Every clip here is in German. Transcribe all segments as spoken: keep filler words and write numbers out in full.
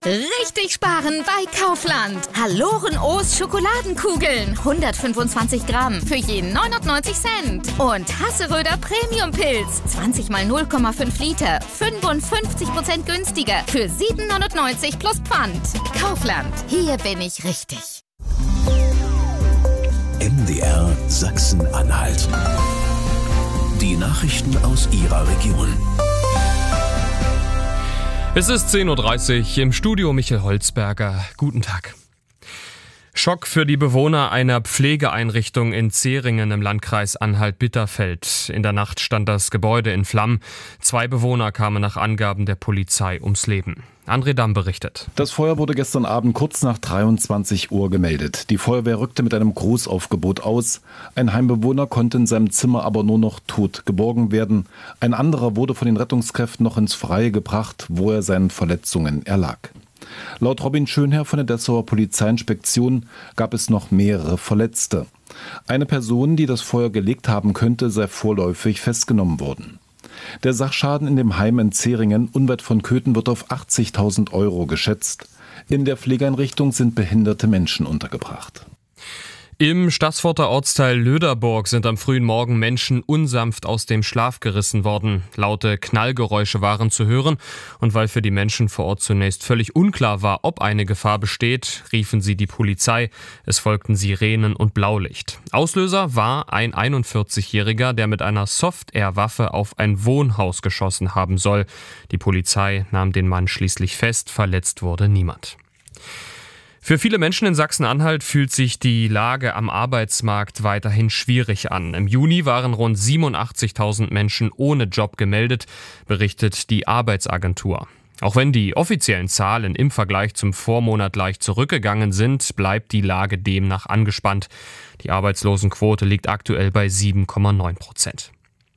Richtig sparen bei Kaufland. Hallorenoos Schokoladenkugeln. hundertfünfundzwanzig Gramm für jeden neunundneunzig Cent. Und Hasseröder Premium-Pilz. zwanzig mal null Komma fünf Liter. fünfundfünfzig Prozent günstiger. Für sieben neunundneunzig plus Pfand. Kaufland. Hier bin ich richtig. M D R Sachsen-Anhalt. Die Nachrichten aus Ihrer Region. Es ist zehn Uhr dreißig, im Studio Michael Holzberger. Guten Tag. Schock für die Bewohner einer Pflegeeinrichtung in Zeringen im Landkreis Anhalt-Bitterfeld. In der Nacht stand das Gebäude in Flammen. Zwei Bewohner kamen nach Angaben der Polizei ums Leben. André Damm berichtet. Das Feuer wurde gestern Abend kurz nach dreiundzwanzig Uhr gemeldet. Die Feuerwehr rückte mit einem Großaufgebot aus. Ein Heimbewohner konnte in seinem Zimmer aber nur noch tot geborgen werden. Ein anderer wurde von den Rettungskräften noch ins Freie gebracht, wo er seinen Verletzungen erlag. Laut Robin Schönherr von der Dessauer Polizeiinspektion gab es noch mehrere Verletzte. Eine Person, die das Feuer gelegt haben könnte, sei vorläufig festgenommen worden. Der Sachschaden in dem Heim in Zeringen, unweit von Köthen, wird auf achtzigtausend Euro geschätzt. In der Pflegeeinrichtung sind behinderte Menschen untergebracht. Im Staßforter Ortsteil Löderburg sind am frühen Morgen Menschen unsanft aus dem Schlaf gerissen worden. Laute Knallgeräusche waren zu hören und weil für die Menschen vor Ort zunächst völlig unklar war, ob eine Gefahr besteht, riefen sie die Polizei. Es folgten Sirenen und Blaulicht. Auslöser war ein einundvierzigjähriger, der mit einer Soft-Air-Waffe auf ein Wohnhaus geschossen haben soll. Die Polizei nahm den Mann schließlich fest, verletzt wurde niemand. Für viele Menschen in Sachsen-Anhalt fühlt sich die Lage am Arbeitsmarkt weiterhin schwierig an. Im Juni waren rund siebenundachtzigtausend Menschen ohne Job gemeldet, berichtet die Arbeitsagentur. Auch wenn die offiziellen Zahlen im Vergleich zum Vormonat leicht zurückgegangen sind, bleibt die Lage demnach angespannt. Die Arbeitslosenquote liegt aktuell bei sieben Komma neun Prozent.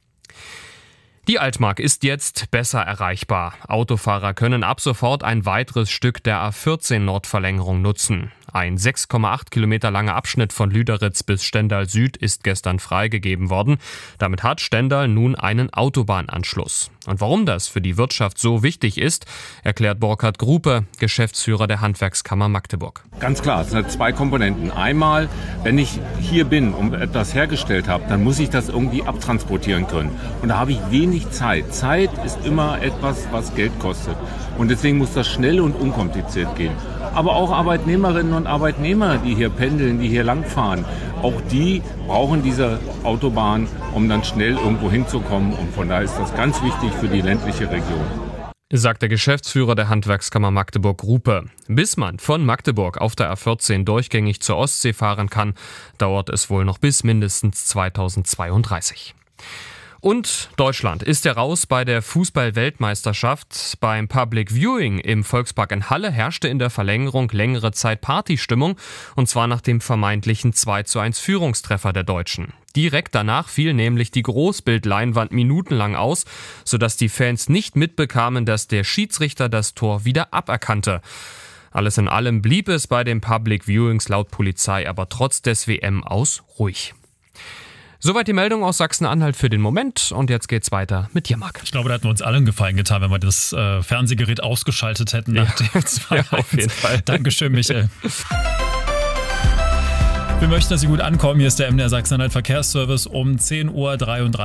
Die Altmark ist jetzt besser erreichbar. Autofahrer können ab sofort ein weiteres Stück der A vierzehn Nordverlängerung nutzen. Ein sechs Komma acht Kilometer langer Abschnitt von Lüderitz bis Stendal Süd ist gestern freigegeben worden. Damit hat Stendal nun einen Autobahnanschluss. Und warum das für die Wirtschaft so wichtig ist, erklärt Burkhard Grupe, Geschäftsführer der Handwerkskammer Magdeburg. Ganz klar, es hat zwei Komponenten. Einmal, wenn ich hier bin und etwas hergestellt habe, dann muss ich das irgendwie abtransportieren können. Und da habe ich wenig Zeit. Zeit ist immer etwas, was Geld kostet. Und deswegen muss das schnell und unkompliziert gehen. Aber auch Arbeitnehmerinnen und Arbeitnehmer, die hier pendeln, die hier langfahren, auch die brauchen diese Autobahn, um dann schnell irgendwo hinzukommen. Und von daher ist das ganz wichtig für die ländliche Region. Sagt der Geschäftsführer der Handwerkskammer Magdeburg Grupe. Bis man von Magdeburg auf der A vierzehn durchgängig zur Ostsee fahren kann, dauert es wohl noch bis mindestens zweitausendzweiunddreißig. Und Deutschland ist heraus bei der Fußball-Weltmeisterschaft. Beim Public Viewing im Volkspark in Halle herrschte in der Verlängerung längere Zeit Partystimmung, und zwar nach dem vermeintlichen zwei zu eins Führungstreffer der Deutschen. Direkt danach fiel nämlich die Großbildleinwand minutenlang aus, sodass die Fans nicht mitbekamen, dass der Schiedsrichter das Tor wieder aberkannte. Alles in allem blieb es bei den Public Viewings laut Polizei aber trotz des W M aus ruhig. Soweit die Meldung aus Sachsen-Anhalt für den Moment, und jetzt geht's weiter mit dir, Marc. Ich glaube, da hätten wir uns allen Gefallen getan, wenn wir das äh, Fernsehgerät ausgeschaltet hätten nach ja. dem zwei eins. Ja, auf jeden Fall. Dankeschön, Michael. Wir möchten, dass Sie gut ankommen. Hier ist der M D R Sachsen-Anhalt Verkehrsservice um zehn Uhr dreiunddreißig.